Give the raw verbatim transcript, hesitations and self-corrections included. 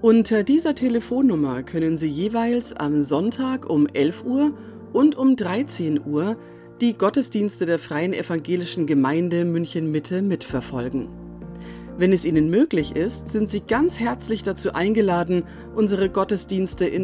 Unter dieser Telefonnummer können Sie jeweils am Sonntag um elf Uhr und um dreizehn Uhr die Gottesdienste der Freien Evangelischen Gemeinde München-Mitte mitverfolgen. Wenn es Ihnen möglich ist, sind Sie ganz herzlich dazu eingeladen, unsere Gottesdienste in